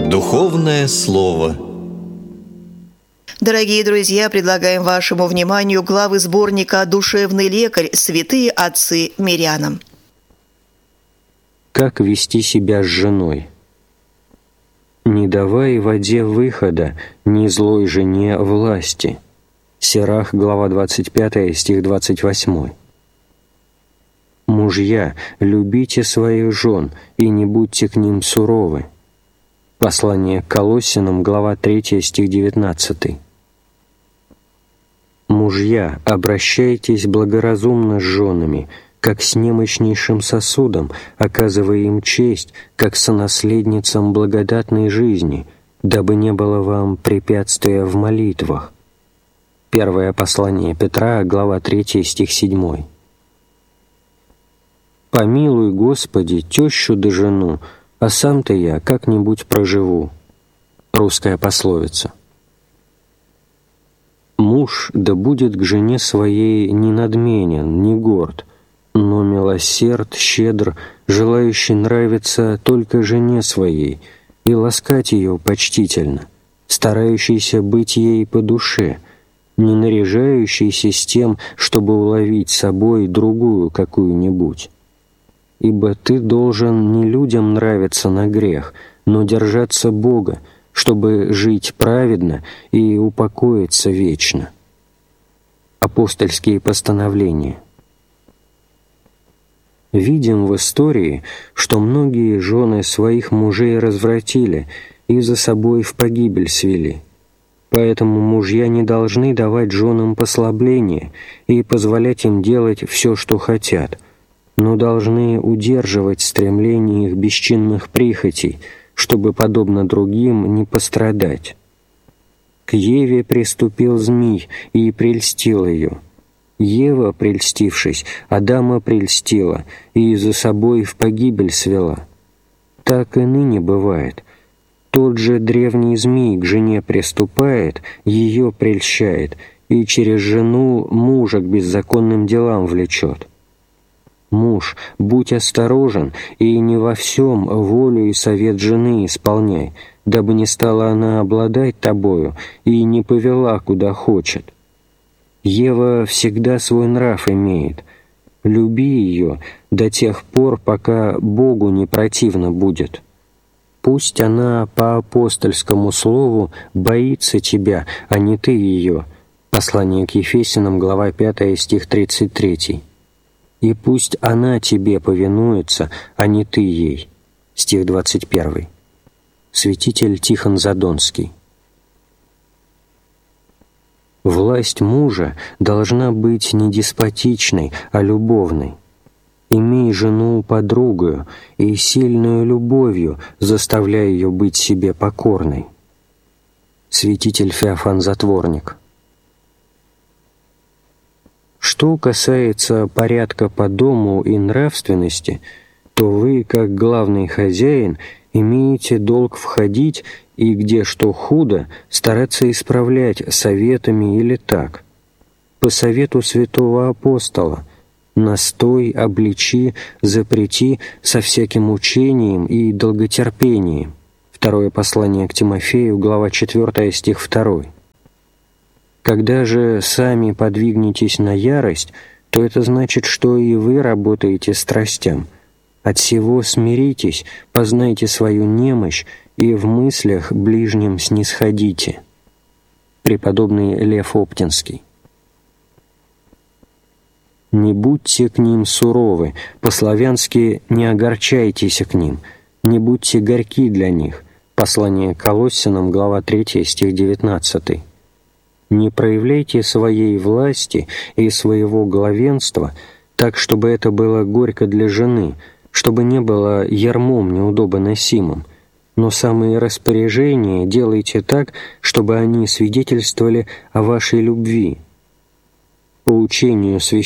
Духовное слово. Дорогие друзья, предлагаем вашему вниманию главы сборника «Душевный лекарь. Святые отцы мирянам». Как вести себя с женой? «Не давай воде выхода, ни злой жене власти». Сирах, глава 25, стих 28. «Мужья, любите своих жен и не будьте к ним суровы». Послание к Колоссянам, глава 3, стих 19. «Мужья, обращайтесь благоразумно с женами, как с немощнейшим сосудом, оказывая им честь, как сонаследницам благодатной жизни, дабы не было вам препятствия в молитвах». Первое послание Петра, глава 3, стих 7. «Помилуй, Господи, тещу да жену, а сам-то я как-нибудь проживу». Русская пословица. «Муж да будет к жене своей не надменен, не горд, но милосерд, щедр, желающий нравиться только жене своей и ласкать ее почтительно, старающийся быть ей по душе, не наряжающийся с тем, чтобы уловить собой другую какую-нибудь. Ибо ты должен не людям нравиться на грех, но держаться Бога, чтобы жить праведно и упокоиться вечно». Апостольские постановления. Видим в истории, что многие жены своих мужей развратили и за собой в погибель свели. Поэтому мужья не должны давать женам послабления и позволять им делать все, что хотят, но должны удерживать стремление их бесчинных прихотей, чтобы, подобно другим, не пострадать. К Еве приступил змий и прельстил ее. Ева, прельстившись, Адама прельстила и за собой в погибель свела. Так и ныне бывает. Тот же древний змей к жене приступает, ее прельщает, и через жену мужа к беззаконным делам влечет. Муж, будь осторожен и не во всем волю и совет жены исполняй, дабы не стала она обладать тобою и не повела, куда хочет. Ева всегда свой нрав имеет. Люби ее до тех пор, пока Богу не противно будет. Пусть она по апостольскому слову боится тебя, а не ты ее». Послание к Ефесянам, глава 5, стих 33. «И пусть она тебе повинуется, а не ты ей». Стих 21. Святитель Тихон Задонский. Власть мужа должна быть не деспотичной, а любовной. Имей жену подругою и сильную любовью заставляй ее быть себе покорной. Святитель Феофан Затворник. Что касается порядка по дому и нравственности, то вы, как главный хозяин, имеете долг входить и, где что худо, стараться исправлять советами или так. По совету святого апостола: настой, обличи, запрети со всяким учением и долготерпением. Второе послание к Тимофею, глава 4, стих 2. Когда же сами подвигнетесь на ярость, то это значит, что и вы работаете страстям. От сего смиритесь, познайте свою немощь и в мыслях ближним снисходите. Преподобный Лев Оптинский. Не будьте к ним суровы, по-славянски «не огорчайтесь к ним», не будьте горьки для них. Послание к Колоссянам, глава 3, стих 19. Не проявляйте своей власти и своего главенства так, чтобы это было горько для жены, чтобы не было ярмом неудобоносимым, но самые распоряжения делайте так, чтобы они свидетельствовали о вашей любви. По учению священника